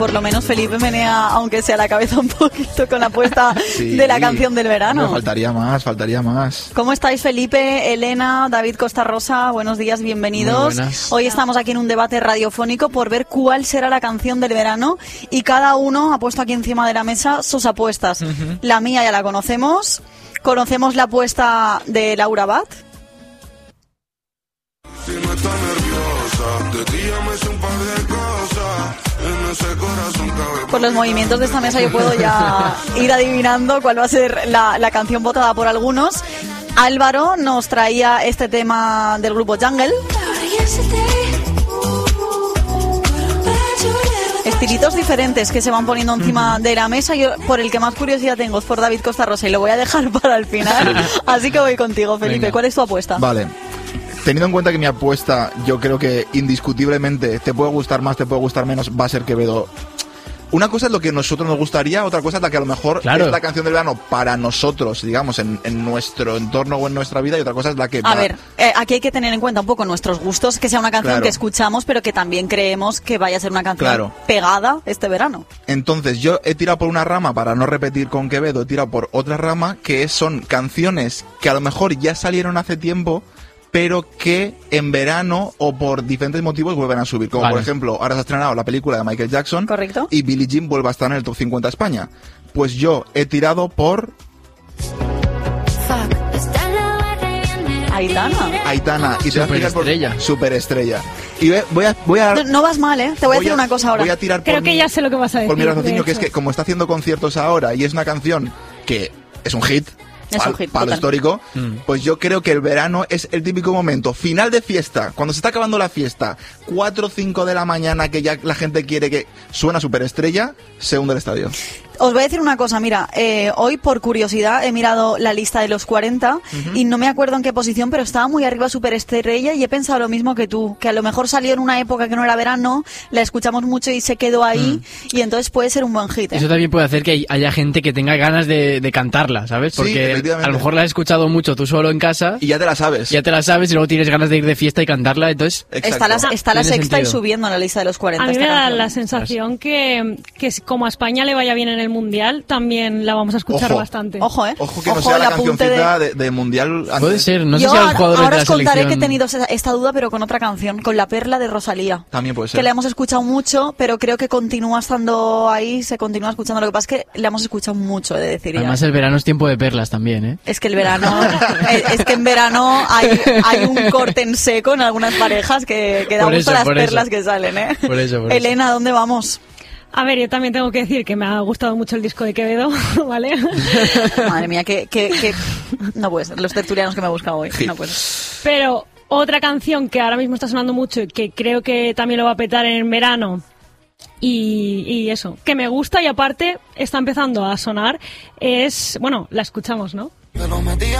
Por lo menos Felipe menea, aunque sea la cabeza un poquito, con la apuesta de la canción del verano. No, faltaría más. ¿Cómo estáis, Felipe, Elena, David Costa Rosa? Buenos días, bienvenidos. Hoy estamos aquí en un debate radiofónico por ver cuál será la canción del verano y cada uno ha puesto aquí encima de la mesa sus apuestas. La mía ya la conocemos. Conocemos la apuesta de Laura Abad. Si no estás nerviosa, de ti ya me sé un par de cosas. En ese corazón cabe. Por los movimientos de esta mesa yo puedo ya ir adivinando cuál va a ser la canción votada por algunos. Álvaro nos traía este tema del grupo Jungle. Estilitos diferentes que se van poniendo encima de la mesa. Yo por el que más curiosidad tengo es por David Costa Rosa y lo voy a dejar para el final. Así que voy contigo, Felipe. Venga. ¿Cuál es tu apuesta? Vale. Teniendo en cuenta que mi apuesta, yo creo que indiscutiblemente, te puede gustar más, te puede gustar menos, va a ser Quevedo. Una cosa es lo que a nosotros nos gustaría, otra cosa es la que a lo mejor es la canción del verano para nosotros, digamos, en nuestro entorno o en nuestra vida, y otra cosa es la que... A ver, aquí hay que tener en cuenta un poco nuestros gustos, que sea una canción que escuchamos, pero que también creemos que vaya a ser una canción pegada este verano. Entonces, yo he tirado por una rama, para no repetir con Quevedo, he tirado por otra rama, que son canciones que a lo mejor ya salieron hace tiempo, pero que en verano o por diferentes motivos vuelven a subir. Como por ejemplo, ahora se ha estrenado la película de Michael Jackson. Correcto. Y Billie Jean vuelve a estar en el Top 50 España. Pues yo he tirado por... Aitana. Y Superestrella. Y voy a... No vas mal, ¿eh? Te voy a decir una cosa ahora. Voy a tirar Creo que ya sé lo que vas a decir. Por mi raciocinio, que es que como está haciendo conciertos ahora y es una canción que es un hit... Para lo histórico, pues yo creo que el verano es el típico momento, final de fiesta, cuando se está acabando la fiesta, 4 o 5 de la mañana, que ya la gente quiere que suena Superestrella, se hunde el estadio. Os voy a decir una cosa, mira, hoy por curiosidad he mirado la lista de los 40 y no me acuerdo en qué posición, pero estaba muy arriba Superestrella y he pensado lo mismo que tú, que a lo mejor salió en una época que no era verano, la escuchamos mucho y se quedó ahí y entonces puede ser un buen hit. Eso también puede hacer que haya gente que tenga ganas de cantarla, ¿sabes? Porque a lo mejor la has escuchado mucho tú solo en casa y ya te la sabes. Y luego tienes ganas de ir de fiesta y cantarla, entonces... Está la sexta sentido. Y subiendo en la lista de los 40. A mí me da la sensación que como a España le vaya bien en el Mundial, también la vamos a escuchar bastante. Ojo que no sea la cancioncita de Mundial. Puede ser, no sé yo si a los jugadores ahora de la os contaré selección... que he tenido esta duda, pero con otra canción, con La Perla de Rosalía. También puede ser. Que la hemos escuchado mucho, pero creo que continúa estando ahí, se continúa escuchando. Lo que pasa es que la hemos escuchado mucho, he de decir. Además el verano es tiempo de perlas también, ¿eh? Es que el verano, es que en verano hay un corte en seco en algunas parejas que da gusto las perlas que salen, ¿eh? Por eso. Elena, ¿a dónde vamos? A ver, yo también tengo que decir que me ha gustado mucho el disco de Quevedo, ¿vale? Madre mía, que no puede ser, los tertulianos que me he buscado hoy, no puede ser. Pero otra canción que ahora mismo está sonando mucho y que creo que también lo va a petar en verano y eso, que me gusta y aparte está empezando a sonar, es, bueno, la escuchamos, ¿no? Te lo metía